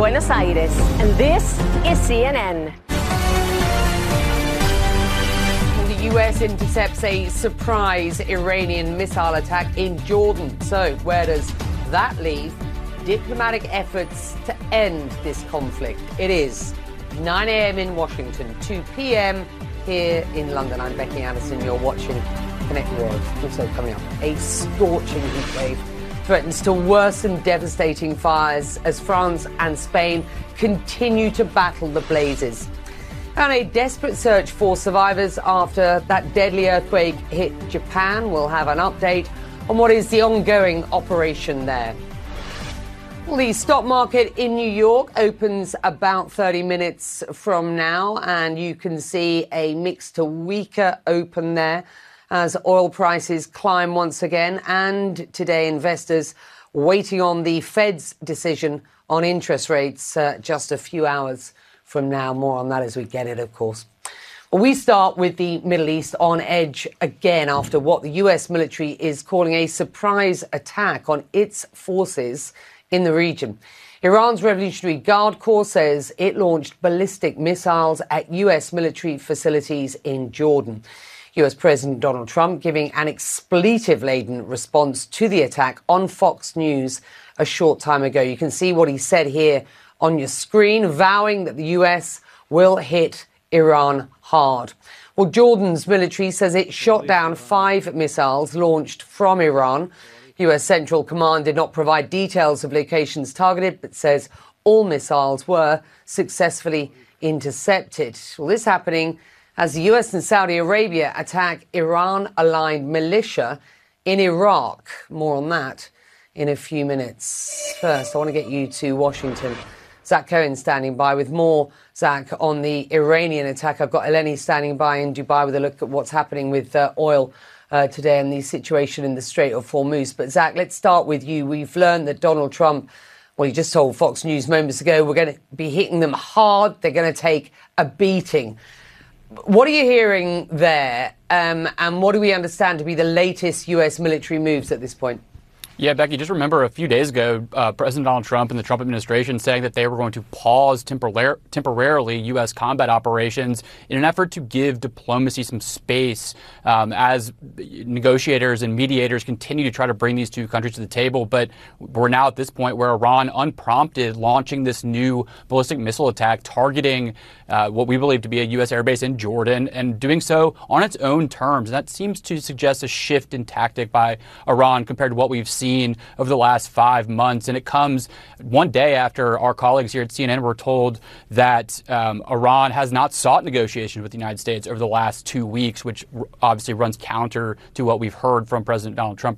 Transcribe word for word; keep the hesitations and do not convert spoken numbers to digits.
Buenos Aires, and this is C N N. The U S intercepts a surprise Iranian missile attack in Jordan. So where does that leave diplomatic efforts to end this conflict? It is nine a.m. in Washington, two p.m. here in London. I'm Becky Anderson. You're watching Connected World. Also coming up, a scorching heat wave threatens to worsen devastating fires as France and Spain continue to battle the blazes. And a desperate search for survivors after that deadly earthquake hit Japan. We'll have an update on what is the ongoing operation there. Well, the stock market in New York opens about thirty minutes from now, and you can see a mixed to weaker open there as oil prices climb once again. And today, investors waiting on the Fed's decision on interest rates uh, just a few hours from now. More on that as we get it, of course. Well, we start with the Middle East on edge again after what the U S military is calling a surprise attack on its forces in the region. Iran's Revolutionary Guard Corps says it launched ballistic missiles at U S military facilities in Jordan. U S President Donald Trump giving an expletive-laden response to the attack on Fox News a short time ago. You can see what he said here on your screen, vowing that the U S will hit Iran hard. Well, Jordan's military says it shot down five missiles launched from Iran. U S Central Command did not provide details of locations targeted, but says all missiles were successfully intercepted. Well, this happening as the U S and Saudi Arabia attack Iran-aligned militia in Iraq. More on that in a few minutes. First, I want to get you to Washington. Zach Cohen standing by with more, Zach, on the Iranian attack. I've got Eleni standing by in Dubai with a look at what's happening with uh, oil uh, today and the situation in the Strait of Hormuz. But, Zach, let's start with you. We've learned that Donald Trump, well, he just told Fox News moments ago, we're going to be hitting them hard. They're going to take a beating. What are you hearing there, um, and what do we understand to be the latest U S military moves at this point? Yeah, Becky, just remember a few days ago, uh, President Donald Trump and the Trump administration saying that they were going to pause temporar- temporarily U S combat operations in an effort to give diplomacy some space um, as negotiators and mediators continue to try to bring these two countries to the table. But we're now at this point where Iran, unprompted, launching this new ballistic missile attack targeting uh, what we believe to be a U S airbase in Jordan, and doing so on its own terms. And that seems to suggest a shift in tactic by Iran compared to what we've seen over the last five months. And it comes one day after our colleagues here at C N N were told that um, Iran has not sought negotiations with the United States over the last two weeks, which obviously runs counter to what we've heard from President Donald Trump